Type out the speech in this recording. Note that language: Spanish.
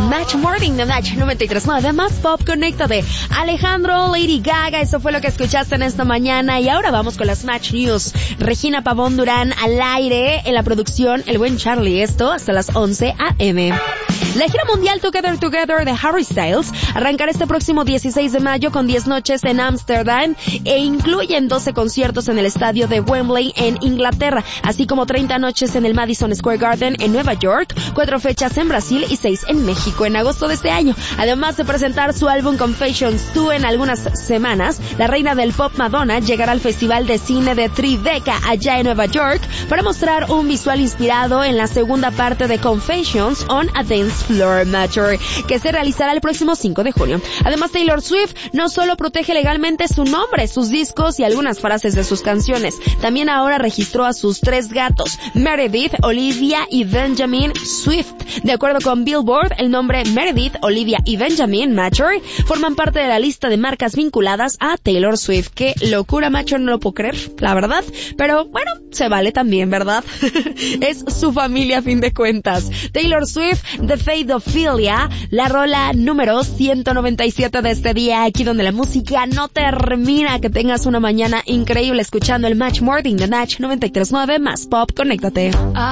Match Morning de Match 93.9 más pop, conéctate. Alejandro, Lady Gaga, eso fue lo que escuchaste en esta mañana. Y ahora vamos con las Match News. Regina Pavón Durán al aire, en la producción el buen Charlie, esto hasta las 11 a.m. La gira mundial Together Together de Harry Styles arrancará este próximo 16 de mayo con 10 noches en Ámsterdam e incluyen 12 conciertos en el estadio de Wembley en Inglaterra, así como 30 noches en el Madison Square Garden en Nueva York, 4 fechas en Brasil y 6 en México en agosto de este año. Además de presentar su álbum Confessions 2 en algunas semanas, la reina del pop Madonna llegará al Festival de Cine de Tribeca allá en Nueva York para mostrar un visual inspirado en la segunda parte de Confessions on a Dance Floor Matter, que se realizará el próximo 5 de junio. Además, Taylor Swift no solo protege legalmente su nombre, sus discos y algunas frases de sus canciones, también ahora registró a sus 3 gatos, Meredith, Olivia y Benjamin Swift. De acuerdo con Billboard, el nombre Meredith, Olivia y Benjamin Matter forman parte de la lista de marcas vinculadas a Taylor Swift. Qué locura, macho, no lo puedo creer, la verdad, pero bueno, se vale también, ¿verdad? Es su familia a fin de cuentas. Taylor Swift, The Fadophilia, la rola número 197 de este día, aquí donde la música no termina. Que tengas una mañana increíble escuchando el Match Morning de Match 93.9 más pop, conéctate.